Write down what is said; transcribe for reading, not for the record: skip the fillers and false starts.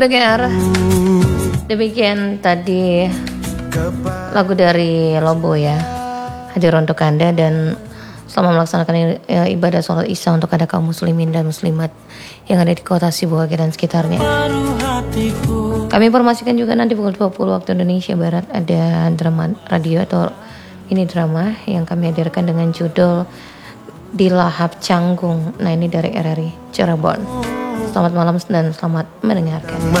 Dengar, demikian tadi lagu dari Lobo ya, hadir untuk Anda dan selamat melaksanakan ibadah sholat isya untuk ada kaum muslimin dan muslimat yang ada di kota Sibolga dan sekitarnya. Kami informasikan juga nanti pukul 20 waktu Indonesia Barat ada drama radio atau ini drama yang kami hadirkan dengan judul Di Lahap Canggung. Nah ini dari RRI Cirebon. Selamat malam dan selamat mendengarkan.